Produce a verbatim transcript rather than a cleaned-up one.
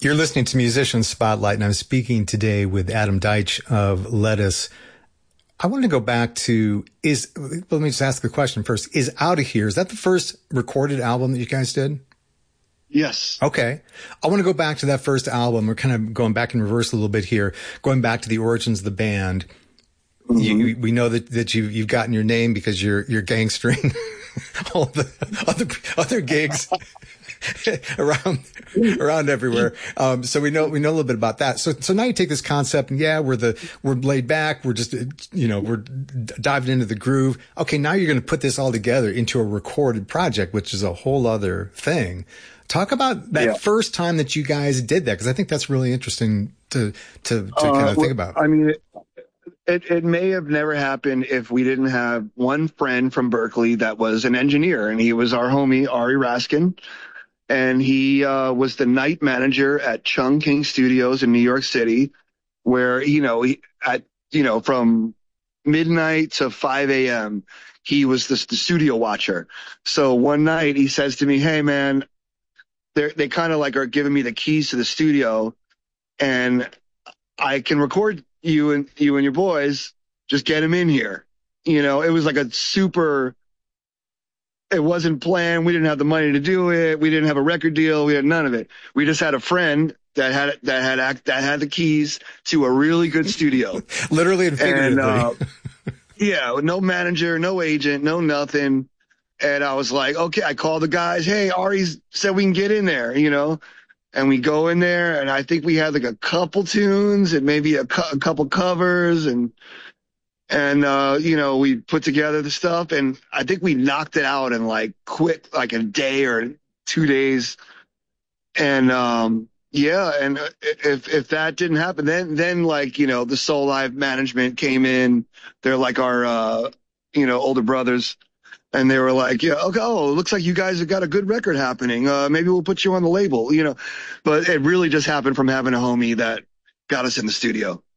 You're listening to Musician Spotlight, and I'm speaking today with Adam Deitch of Lettuce. I want to go back to, is, let me just ask the question first. Is Out of Here, is that the first recorded album that you guys did? Yes. Okay. I want to go back to that first album. We're kind of going back in reverse a little bit here, going back to the origins of the band. Mm-hmm. You, we know that, that you, you've gotten your name because you're, you're gangstering all the other, other gigs around, around everywhere. Um, so we know, we know a little bit about that. So, so now you take this concept and yeah, we're the, we're laid back. We're just, you know, we're diving into the groove. Okay. Now you're going to put this all together into a recorded project, which is a whole other thing. Talk about that yeah. first time that you guys did that. Cause I think that's really interesting to, to, to uh, kind of think about. I mean, it, It, it may have never happened if we didn't have one friend from Berkeley that was an engineer, and he was our homie, Ari Raskin. And he uh, was the night manager at Chung King Studios in New York City, where, you know, he, at, you know, from midnight to five a.m., he was the, the studio watcher. So one night he says to me, hey, man, they're, they kind of like are giving me the keys to the studio, and I can record you and you and your boys, just get them in here. You know, it was like a super, it wasn't planned. We didn't have the money to do it. We didn't have a record deal. We had none of it. We just had a friend that had, that had, act, that had the keys to a really good studio. Literally and figuratively. And, uh, yeah, no manager, no agent, no nothing. And I was like, okay, I called the guys. Hey, Ari's said we can get in there, you know? And we go in there, and I think we had like a couple tunes and maybe a, cu- a couple covers, and and uh, you know, we put together the stuff, and I think we knocked it out in like quick, like a day or two days. And um, yeah, and if if that didn't happen, then then like you know, the Soul Live management came in. They're like our uh, you know older brothers. And they were like, yeah, okay, oh, it looks like you guys have got a good record happening. Uh, maybe we'll put you on the label, you know. But it really just happened from having a homie that got us in the studio.